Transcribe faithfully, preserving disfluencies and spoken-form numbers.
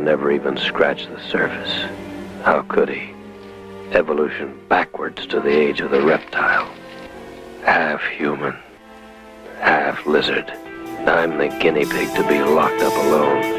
never even scratched the surface. How could he? Evolution backwards to the age of the reptile. Half human, half lizard. I'm the guinea pig to be locked up alone.